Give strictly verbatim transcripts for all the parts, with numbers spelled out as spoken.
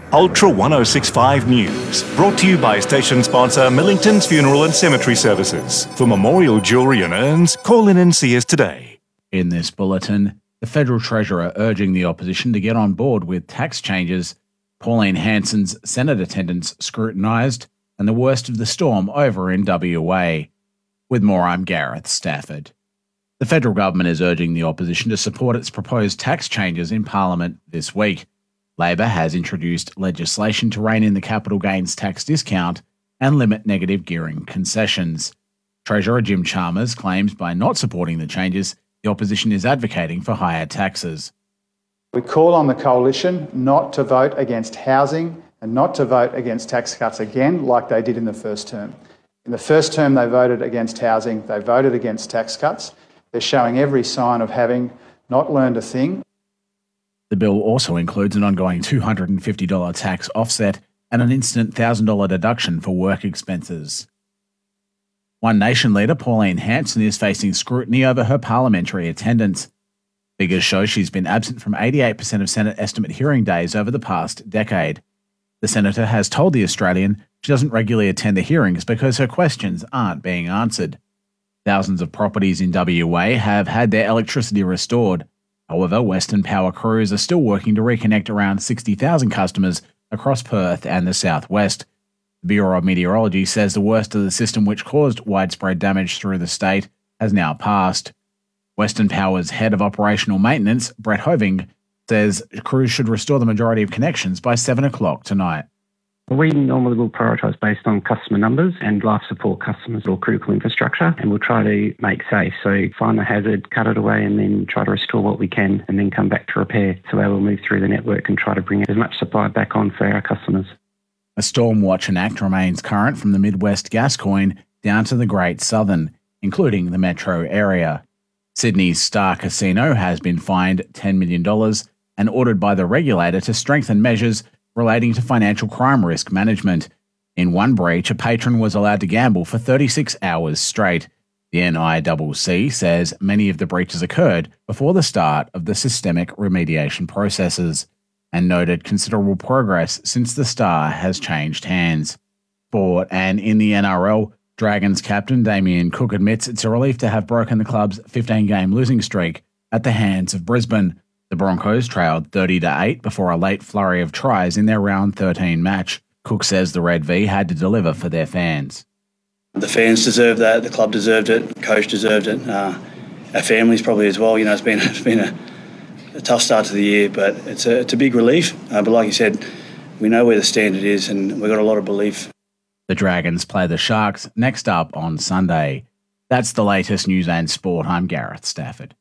Ultra one oh six point five News, brought to you by station sponsor Millington's Funeral and Cemetery Services. For memorial jewellery and urns, call in and see us today. In this bulletin, the Federal Treasurer urging the opposition to get on board with tax changes, Pauline Hanson's Senate attendance scrutinised, and the worst of the storm over in W A. With more, I'm Gareth Stafford. The federal government is urging the opposition to support its proposed tax changes in Parliament this week. Labor has introduced legislation to rein in the capital gains tax discount and limit negative gearing concessions. Treasurer Jim Chalmers claims by not supporting the changes, the opposition is advocating for higher taxes. We call on the coalition not to vote against housing and not to vote against tax cuts again like they did in the first term. In the first term they voted against housing, they voted against tax cuts. They're showing every sign of having not learned a thing. The bill also includes an ongoing two hundred fifty dollars tax offset and an instant one thousand dollars deduction for work expenses. One Nation leader Pauline Hanson is facing scrutiny over her parliamentary attendance. Figures show she's been absent from eighty-eight percent of Senate estimate hearing days over the past decade. The senator has told The Australian she doesn't regularly attend the hearings because her questions aren't being answered. Thousands of properties in W A have had their electricity restored. However, Western Power crews are still working to reconnect around sixty thousand customers across Perth and the southwest. The Bureau of Meteorology says the worst of the system which caused widespread damage through the state has now passed. Western Power's head of operational maintenance, Brett Hoving, says crews should restore the majority of connections by seven o'clock tonight. We normally will prioritise based on customer numbers and life support customers or critical infrastructure, and we'll try to make safe. So find the hazard, cut it away, and then try to restore what we can, and then come back to repair. So they will move through the network and try to bring as much supply back on for our customers. A storm watch and act remains current from the Midwest Gascoyne down to the Great Southern, including the metro area. Sydney's Star Casino has been fined ten million dollars and ordered by the regulator to strengthen measures relating to financial crime risk management. In one breach, a patron was allowed to gamble for thirty-six hours straight. The N I C C says many of the breaches occurred before the start of the systemic remediation processes and noted considerable progress since the Star has changed hands. Sport, and in the N R L, Dragons captain Damien Cook admits it's a relief to have broken the club's fifteen-game losing streak at the hands of Brisbane. The Broncos trailed thirty to eight before a late flurry of tries in their round thirteen match. Cook says the Red V had to deliver for their fans. The fans deserved that, the club deserved it, the coach deserved it, uh, our families probably as well. You know, it's been it's been a, a tough start to the year, but it's a, it's a big relief. Uh, but like you said, we know where the standard is and we've got a lot of belief. The Dragons play the Sharks next up on Sunday. That's the latest news and sport. I'm Gareth Stafford.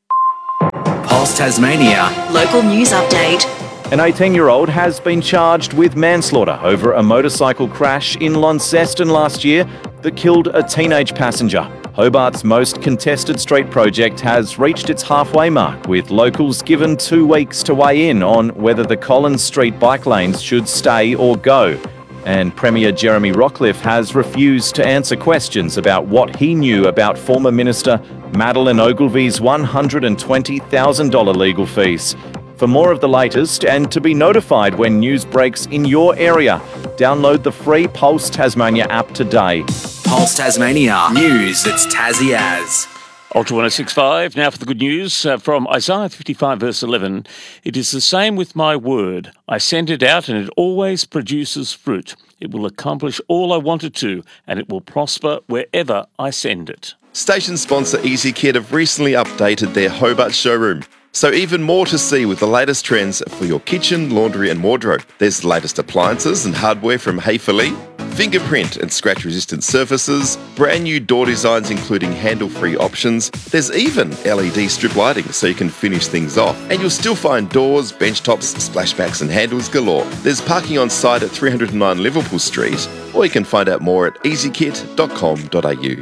Pulse Tasmania. Local news update. An eighteen-year-old has been charged with manslaughter over a motorcycle crash in Launceston last year that killed a teenage passenger. Hobart's most contested street project has reached its halfway mark, with locals given two weeks to weigh in on whether the Collins Street bike lanes should stay or go. And Premier Jeremy Rockliff has refused to answer questions about what he knew about former Minister Madeleine Ogilvy's one hundred twenty thousand dollars legal fees. For more of the latest and to be notified when news breaks in your area, download the free Pulse Tasmania app today. Pulse Tasmania. News that's Tassie as. Ultra one oh six point five, now for the good news uh, from Isaiah fifty-five verse eleven. It is the same with my word. I send it out and it always produces fruit. It will accomplish all I want it to and it will prosper wherever I send it. Station sponsor EasyKit have recently updated their Hobart showroom. So even more to see with the latest trends for your kitchen, laundry and wardrobe. There's the latest appliances and hardware from Hayfurly, fingerprint and scratch-resistant surfaces, brand new door designs including handle-free options. There's even L E D strip lighting so you can finish things off. And you'll still find doors, bench tops, splashbacks and handles galore. There's parking on site at three oh nine Liverpool Street, or you can find out more at easy kit dot com dot a u.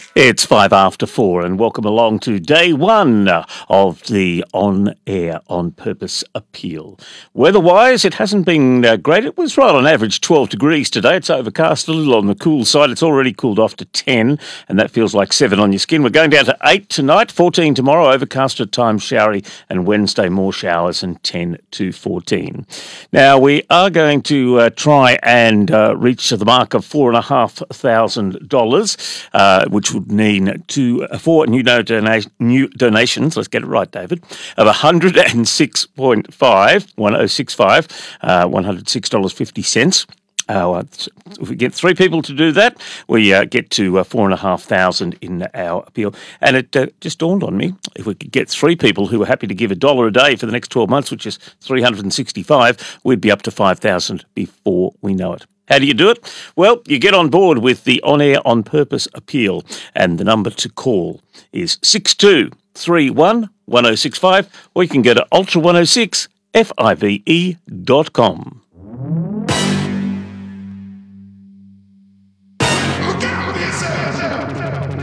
It's five after four, and welcome along to day one of the On Air On Purpose appeal. Weather-wise, it hasn't been uh, great. It was right on average twelve degrees today. It's overcast, a little on the cool side. It's already cooled off to ten, and that feels like seven on your skin. We're going down to eight tonight, fourteen tomorrow, overcast at times showery, and Wednesday more showers and ten to fourteen. Now, we are going to uh, try and uh, reach the mark of four thousand five hundred dollars, uh, which would mean to four new, dona- new donations, let's get it right, David, of one hundred six point five, one oh six five, uh, one hundred six dollars and fifty cents. Uh, if we get three people to do that, we uh, get to uh, four and a half thousand in our appeal. And it uh, just dawned on me, if we could get three people who are happy to give a dollar a day for the next twelve months, which is three hundred sixty-five, we'd be up to five thousand before we know it. How do you do it? Well, you get on board with the On Air On Purpose appeal, and the number to call is six two three one, one oh six five, or you can go to ultra one oh six five e dot com.